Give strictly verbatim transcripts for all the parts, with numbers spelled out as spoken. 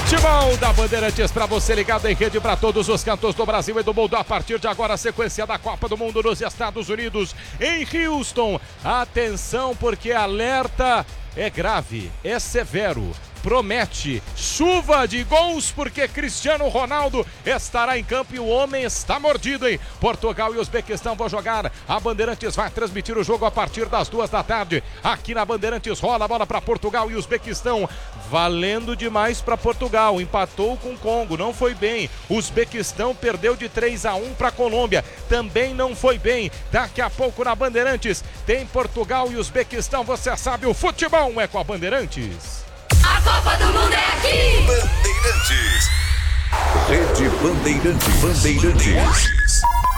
Futebol da Bandeirantes para você ligado em rede para todos os cantos do Brasil e do mundo. A partir de agora, a sequência da Copa do Mundo nos Estados Unidos, em Houston. Atenção, porque alerta é grave, é severo. Promete chuva de gols, porque Cristiano Ronaldo estará em campo e o homem está mordido, hein? Portugal e Uzbequistão vão jogar. A Bandeirantes vai transmitir o jogo a partir das duas da tarde. Aqui na Bandeirantes rola a bola para Portugal e Uzbequistão. Valendo demais para Portugal. Empatou com o Congo, não foi bem. Uzbequistão perdeu de três a um para a Colômbia. Também não foi bem. Daqui a pouco na Bandeirantes tem Portugal e Uzbequistão. Você sabe, o futebol é com a Bandeirantes. A Copa do Mundo é aqui! Bandeirantes. Rede Bandeirantes. Bandeirantes.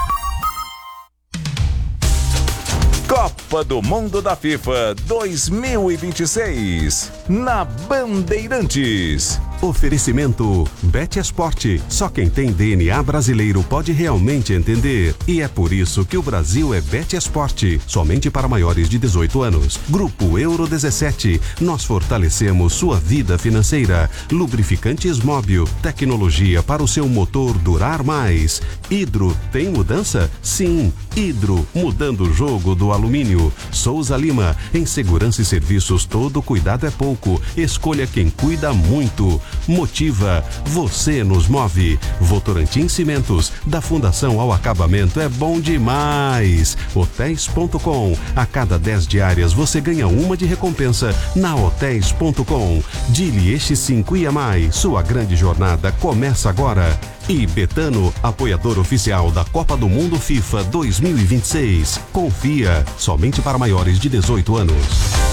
Copa do Mundo da FIFA dois mil e vinte e seis. Na Bandeirantes. Oferecimento Bet Esporte. Só quem tem D N A brasileiro pode realmente entender. E é por isso que o Brasil é Bet Esporte. Somente para maiores de dezoito anos. Grupo Euro dezessete. Nós fortalecemos sua vida financeira. Lubrificantes Móbil. Tecnologia para o seu motor durar mais. Hidro tem mudança? Sim. Hidro, mudando o jogo do alumínio. Souza Lima. Em segurança e serviços, todo cuidado é pouco. Escolha quem cuida muito. Motiva, você nos move. Votorantim Cimentos, da fundação ao acabamento é bom demais. Hotéis ponto com, a cada dez diárias você ganha uma de recompensa na Hotéis ponto com. Dili Este cinco I A M A I, sua grande jornada começa agora. E Betano, apoiador oficial da Copa do Mundo FIFA dois mil e vinte e seis. Confia, somente para maiores de dezoito anos.